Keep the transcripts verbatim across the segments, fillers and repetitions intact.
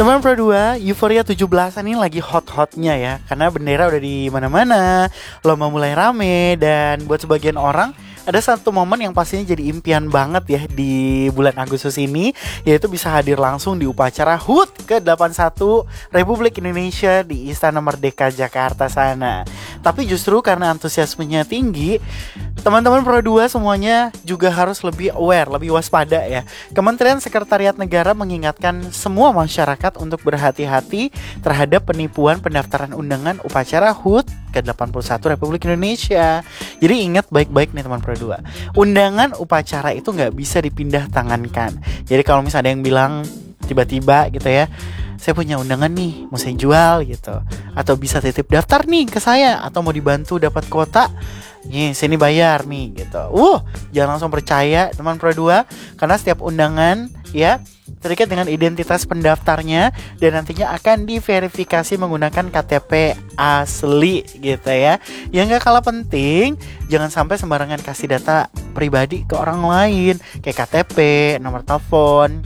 Teman Pro dua, euforia tujuh belasan ini lagi hot-hotnya ya. Karena bendera udah di mana-mana, lomba mulai rame. Dan buat sebagian orang, ada satu momen yang pastinya jadi impian banget ya di bulan Agustus ini, yaitu bisa hadir langsung di upacara H U T ke delapan puluh satu Republik Indonesia di Istana Merdeka Jakarta sana. Tapi justru karena antusiasmenya tinggi, teman-teman Pro dua semuanya juga harus lebih aware, lebih waspada ya. Kementerian Sekretariat Negara mengingatkan semua masyarakat untuk berhati-hati terhadap penipuan pendaftaran undangan upacara H U T ke delapan puluh satu Republik Indonesia. Jadi ingat baik-baik nih teman Pro dua, undangan upacara itu gak bisa dipindah tangankan. Jadi kalau misalnya ada yang bilang tiba-tiba gitu ya, saya punya undangan nih, mau saya jual gitu, atau bisa titip daftar nih ke saya, atau mau dibantu dapat kuota, nih sini bayar nih gitu. Uh, jangan langsung percaya teman Pro dua, karena setiap undangan ya terikat dengan identitas pendaftarnya dan nantinya akan diverifikasi menggunakan K T P asli gitu ya. Yang gak kalah penting, jangan sampai sembarangan kasih data pribadi ke orang lain, kayak K T P, nomor telepon,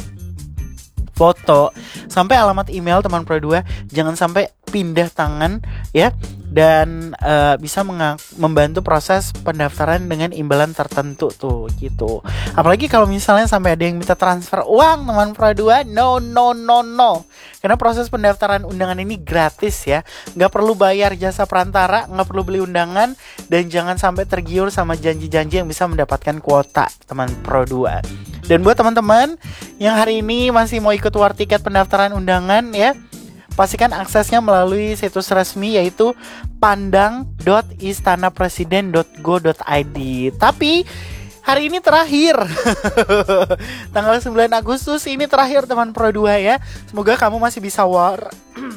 foto, sampai alamat email teman Pro dua. Jangan sampai pindah tangan ya, dan uh, bisa mengang- membantu proses pendaftaran dengan imbalan tertentu tuh gitu. Apalagi kalau misalnya sampai ada yang minta transfer uang teman Pro dua, no no no no. Karena proses pendaftaran undangan ini gratis ya, nggak perlu bayar jasa perantara, nggak perlu beli undangan, dan jangan sampai tergiur sama janji-janji yang bisa mendapatkan kuota teman Pro dua. Dan buat teman-teman yang hari ini masih mau ikut war tiket pendaftaran undangan ya, pastikan aksesnya melalui situs resmi yaitu pandang dot istanapresiden dot go dot i d. Tapi hari ini terakhir tanggal sembilan Agustus ini terakhir teman Pro dua ya. Semoga kamu masih bisa war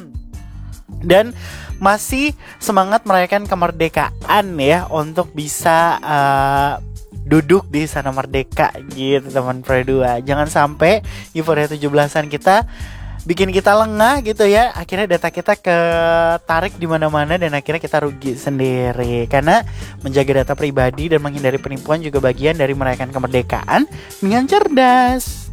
dan masih semangat merayakan kemerdekaan ya, untuk bisa uh, duduk di Istana Merdeka gitu teman Pro dua. Jangan sampai euforia tujuh belasan kita bikin kita lengah gitu ya, akhirnya data kita ketarik di mana-mana dan akhirnya kita rugi sendiri. Karena menjaga data pribadi dan menghindari penipuan juga bagian dari merayakan kemerdekaan dengan cerdas.